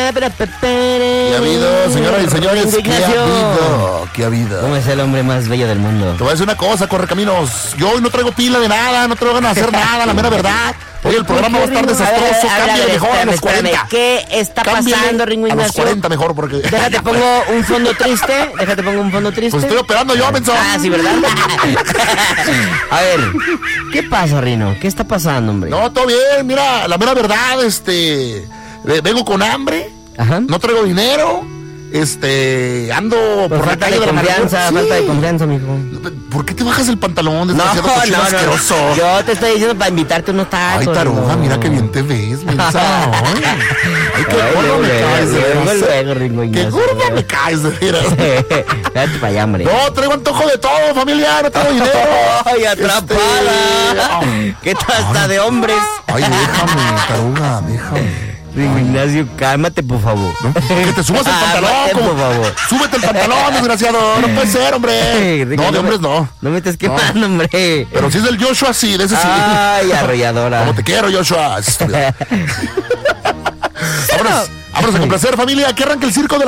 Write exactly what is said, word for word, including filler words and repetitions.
¿Qué ha habido, señoras y señores? ¿Qué ha habido? ¿Qué ha habido? ¿Cómo es el hombre más bello del mundo? Te voy a decir una cosa, Correcaminos. Yo hoy no traigo pila de nada, no traigo ganas de hacer nada, la mera verdad. Hoy el programa va a estar desastroso. Cambia mejor a los cuarenta. ¿Qué está pasando, Ringo Ignacio? A los cuarenta mejor, porque... Déjate pongo un fondo triste. Déjate pongo un fondo triste. Pues estoy operando yo, pensó. Ah, sí, ¿verdad? A ver, ¿qué pasa, Rino? ¿Qué está pasando, hombre? No, todo bien, mira, la mera verdad, este... Vengo con hambre. Ajá. No traigo dinero. Este, ando por, por la calle de la confianza, sí. Falta de confianza, mijo. ¿Por qué te bajas el pantalón? No, no, no, asqueroso. Yo te estoy diciendo para invitarte unos tacos. Ay, taruga, no. Mira qué bien te ves, mensa. Ay, qué gordo me caes, de veras. Luego, Ringo, qué gordo me caes, de veras. Date para allá, hombre. No, traigo antojo de todo, familia, no traigo dinero. Ay, atrapada. Este... ¿Qué tal está de hombres? Ay, déjame, taruga, déjame. Ringo Ignacio, cálmate, por favor. ¿No? Que te subas el pantalón, ah, como... por favor. Súbete el pantalón, desgraciado. No puede ser, hombre. Rico, no, de no hombres me, no. No me estés quemando, no. hombre. Pero si es del Joshua, sí, de ese sí. Ay, arrolladora. Como te quiero, Joshua. Vámonos, vámonos a complacer, familia. Que arranque el circo de la